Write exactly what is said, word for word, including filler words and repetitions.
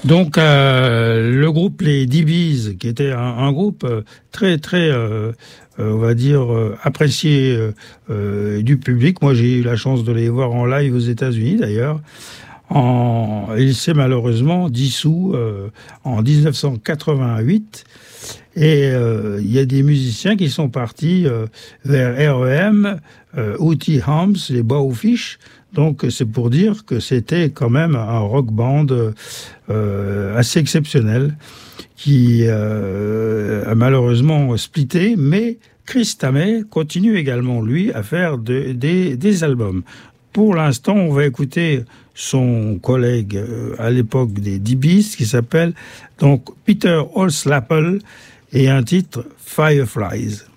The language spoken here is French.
Donc euh, le groupe les Dee Bees, qui était un, un groupe euh, très très euh, euh, on va dire euh, apprécié euh, euh, du public. Moi j'ai eu la chance de les voir en live aux États-Unis d'ailleurs. En, il s'est malheureusement dissous euh, en dix-neuf cent quatre-vingt-huit. Et euh, il y a des musiciens qui sont partis euh, vers R E M, euh, Hootie Hams, les Blowfish. Donc c'est pour dire que c'était quand même un rock band euh, assez exceptionnel qui euh, a malheureusement splitté, mais Chris Tammet continue également lui à faire de, des, des albums. Pour l'instant, on va écouter son collègue euh, à l'époque des Dee Bees qui s'appelle donc Peter Holslappel et un titre Fireflies.